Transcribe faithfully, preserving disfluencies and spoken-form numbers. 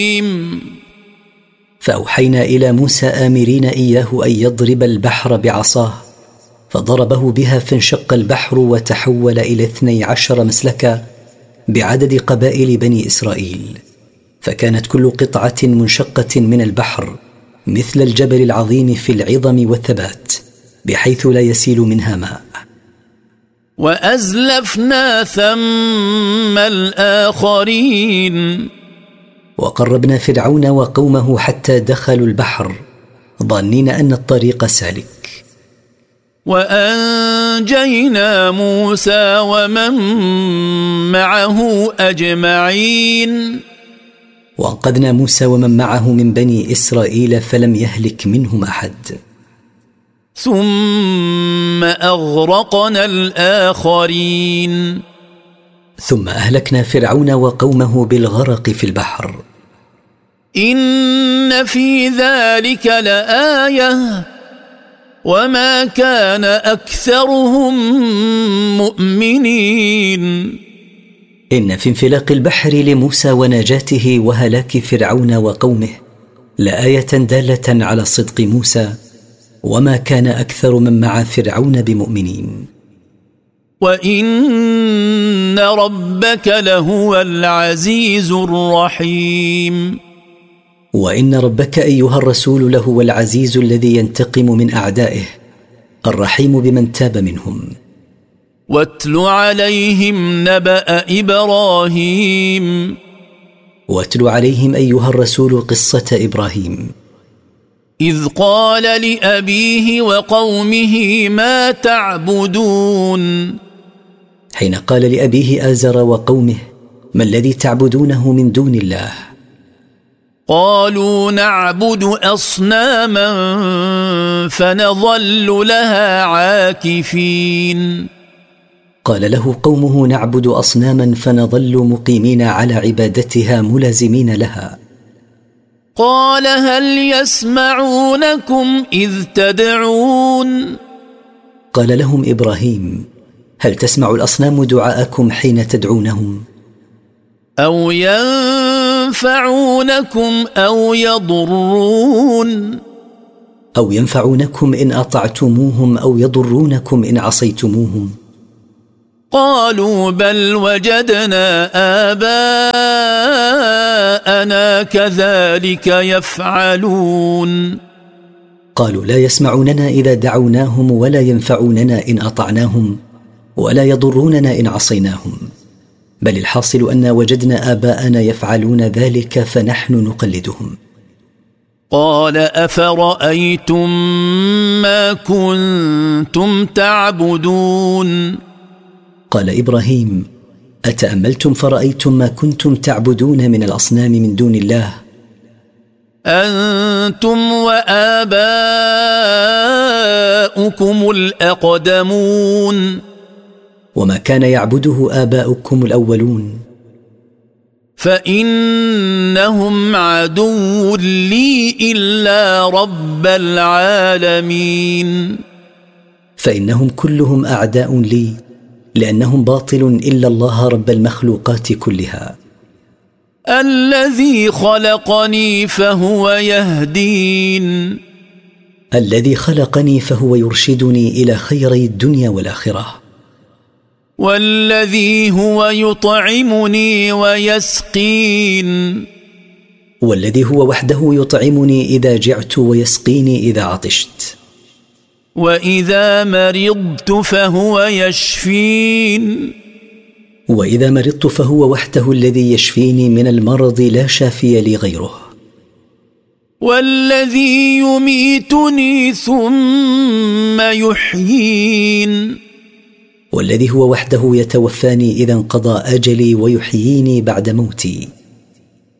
فأوحينا إلى موسى آمرين إياه أن يضرب البحر بعصاه، فضربه بها فانشق البحر وتحول إلى اثني عشر مسلكا بعدد قبائل بني إسرائيل، فكانت كل قطعة منشقة من البحر مثل الجبل العظيم في العظم والثبات، بحيث لا يسيل منها ماء. وأزلفنا ثم الآخرين، وقربنا فرعون وقومه حتى دخلوا البحر ظانين أن الطريق سالك. وأنجينا موسى ومن معه أجمعين، وأنقذنا موسى ومن معه من بني إسرائيل فلم يهلك منهم أحد. ثم أغرقنا الآخرين، ثم أهلكنا فرعون وقومه بالغرق في البحر. إن في ذلك لآية وما كان أكثرهم مؤمنين. إن في انفلاق البحر لموسى ونجاته وهلاك فرعون وقومه لآية دالة على صدق موسى، وما كان أكثر من مع فرعون بمؤمنين. وإن ربك لهو العزيز الرحيم. وإن ربك أيها الرسول لهو العزيز الذي ينتقم من أعدائه، الرحيم بمن تاب منهم. واتل عليهم نبأ إبراهيم. واتل عليهم أيها الرسول قصة إبراهيم، إذ قال لأبيه وقومه ما تعبدون. حين قال لأبيه آزر وقومه ما الذي تعبدونه من دون الله؟ قالوا نعبد أصناما فنظل لها عاكفين. قال له قومه نعبد أصناما فنظل مقيمين على عبادتها ملازمين لها. قال هل يسمعونكم إذ تدعون؟ قال لهم إبراهيم هل تسمع الأصنام دعاءكم حين تدعونهم؟ أو ينفعونكم أو يضرون؟ أو ينفعونكم إن أطعتموهم أو يضرونكم إن عصيتموهم. قالوا بل وجدنا آباءنا كذلك يفعلون. قالوا لا يسمعوننا إذا دعوناهم ولا ينفعوننا إن أطعناهم ولا يضروننا إن عصيناهم، بل الحاصل أن وجدنا آباءنا يفعلون ذلك فنحن نقلدهم. قال أفرأيتم ما كنتم تعبدون؟ قال إبراهيم أتأملتم فرأيتم ما كنتم تعبدون من الأصنام من دون الله؟ أنتم وآباؤكم الأقدمون. وما كان يعبده آباؤكم الأولون. فإنهم عدو لي إلا رب العالمين. فإنهم كلهم أعداء لي لأنهم باطل إلا الله رب المخلوقات كلها. الذي خلقني فهو يهدين. الذي خلقني فهو يرشدني إلى خيري الدنيا والآخرة. والذي هو يطعمني ويسقين. والذي هو وحده يطعمني إذا جعت ويسقيني إذا عطشت. وإذا مرضت فهو يشفين. وإذا مرضت فهو وحده الذي يشفيني من المرض لا شافي لي غيره. والذي يميتني ثم يحيين. والذي هو وحده يتوفاني إذا انقضى أجلي ويحييني بعد موتي.